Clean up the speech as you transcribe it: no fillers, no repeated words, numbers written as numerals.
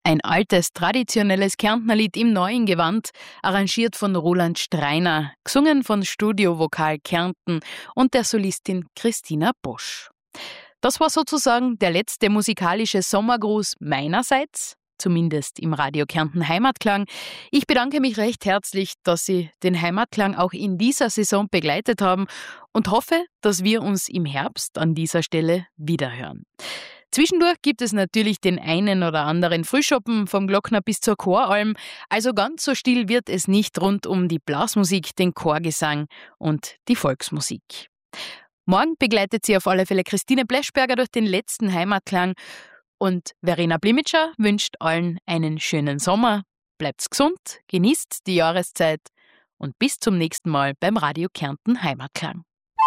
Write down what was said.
Ein altes, traditionelles Kärntnerlied im neuen Gewand, arrangiert von Roland Streiner, gesungen von Studio Vokal Kärnten und der Solistin Christina Bosch. Das war sozusagen der letzte musikalische Sommergruß meinerseits, zumindest im Radio Kärnten Heimatklang. Ich bedanke mich recht herzlich, dass Sie den Heimatklang auch in dieser Saison begleitet haben und hoffe, dass wir uns im Herbst an dieser Stelle wiederhören. Zwischendurch gibt es natürlich den einen oder anderen Frühschoppen vom Glockner bis zur Choralm, also ganz so still wird es nicht rund um die Blasmusik, den Chorgesang und die Volksmusik. Morgen begleitet Sie auf alle Fälle Christine Bleschberger durch den letzten Heimatklang und Verena Blimitscher wünscht allen einen schönen Sommer, bleibt's gesund, genießt die Jahreszeit und bis zum nächsten Mal beim Radio Kärnten Heimatklang.